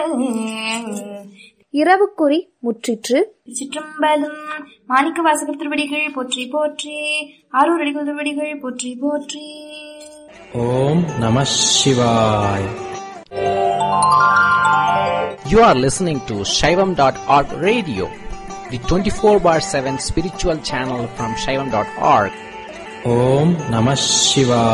இரவுக்குறி முற்றிற்று. சிற்றம்பலம். மாணிக்க வாசகர் திருவடிகள் போற்றி போற்றி. ஆரூர் அடிகள் திருவடிகள் போற்றி போற்றி. ஓம் நம சிவாய். You are listening to Shaivam.org radio, the 24/7 spiritual channel from Shaivam.org. Om Namah Shivaya.